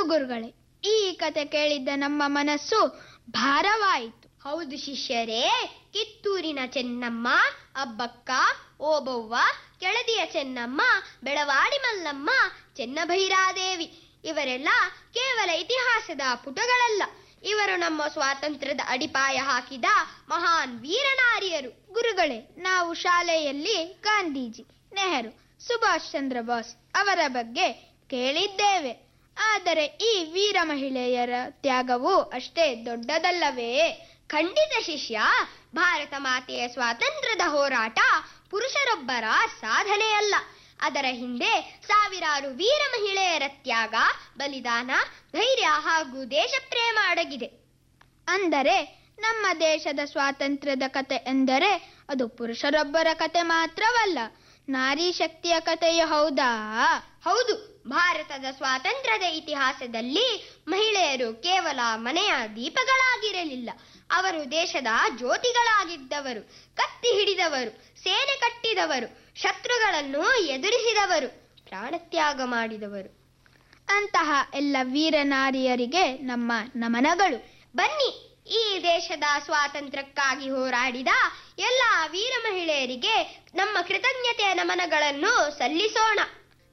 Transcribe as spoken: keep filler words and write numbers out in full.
ಗುರುಗಳೇ, ಈ ಕತೆ ಕೇಳಿದ್ದ ನಮ್ಮ ಮನಸ್ಸು ಭಾರವಾಯಿತು. ಹೌದು ಶಿಷ್ಯರೇ, ಕಿತ್ತೂರಿನ ಚೆನ್ನಮ್ಮ, ಅಬ್ಬಕ್ಕ, ಓಬವ್ವ, ಕೆಳದಿಯ ಚೆನ್ನಮ್ಮ, ಬೆಳವಾಡಿ ಮಲ್ಲಮ್ಮ, ಚೆನ್ನಭೈರಾದೇವಿ ಇವರೆಲ್ಲ ಕೇವಲ ಇತಿಹಾಸದ ಪುಟಗಳಲ್ಲ, ಇವರು ನಮ್ಮ ಸ್ವಾತಂತ್ರ್ಯದ ಅಡಿಪಾಯ ಹಾಕಿದ ಮಹಾನ್ ವೀರನಾರಿಯರು. ಗುರುಗಳೇ, ನಾವು ಶಾಲೆಯಲ್ಲಿ ಗಾಂಧೀಜಿ, ನೆಹರು, ಸುಭಾಷ್ ಚಂದ್ರ ಬೋಸ್ ಅವರ ಬಗ್ಗೆ ಕೇಳಿದ್ದೇವೆ. ಆದರೆ ಈ ವೀರ ಮಹಿಳೆಯರ ತ್ಯಾಗವು ಅಷ್ಟೇ ದೊಡ್ಡದಲ್ಲವೇ? ಖಂಡಿತ ಶಿಷ್ಯ. ಭಾರತ ಮಾತೆಯ ಸ್ವಾತಂತ್ರ್ಯದ ಹೋರಾಟ ಪುರುಷರೊಬ್ಬರ ಸಾಧನೆಯಲ್ಲ. ಅದರ ಹಿಂದೆ ಸಾವಿರಾರು ವೀರ ಮಹಿಳೆಯರ ತ್ಯಾಗ, ಬಲಿದಾನ, ಧೈರ್ಯ ಹಾಗೂ ದೇಶಪ್ರೇಮ ಅಡಗಿದೆ. ಅಂದರೆ ನಮ್ಮ ದೇಶದ ಸ್ವಾತಂತ್ರ್ಯದ ಕತೆ ಎಂದರೆ ಅದು ಪುರುಷರೊಬ್ಬರ ಕತೆ ಮಾತ್ರವಲ್ಲ, ನಾರಿ ಶಕ್ತಿಯ ಕಥೆಯೂ ಹೌದಾ? ಹೌದು. ಭಾರತದ ಸ್ವಾತಂತ್ರ್ಯದ ಇತಿಹಾಸದಲ್ಲಿ ಮಹಿಳೆಯರು ಕೇವಲ ಮನೆಯ ದೀಪಗಳಾಗಿರಲಿಲ್ಲ, ಅವರು ದೇಶದ ಜ್ಯೋತಿಗಳಾಗಿದ್ದವರು, ಕತ್ತಿ ಹಿಡಿದವರು, ಸೇನೆ ಕಟ್ಟಿದವರು, ಶತ್ರುಗಳನ್ನು ಎದುರಿಸಿದವರು, ಪ್ರಾಣತ್ಯಾಗ ಮಾಡಿದವರು. ಅಂತಹ ಎಲ್ಲ ವೀರ ನಾರಿಯರಿಗೆ ನಮ್ಮ ನಮನಗಳು. ಬನ್ನಿ, ಈ ದೇಶದ ಸ್ವಾತಂತ್ರ್ಯಕ್ಕಾಗಿ ಹೋರಾಡಿದ ಎಲ್ಲ ವೀರ ಮಹಿಳೆಯರಿಗೆ ನಮ್ಮ ಕೃತಜ್ಞತೆಯ ನಮನಗಳನ್ನು ಸಲ್ಲಿಸೋಣ.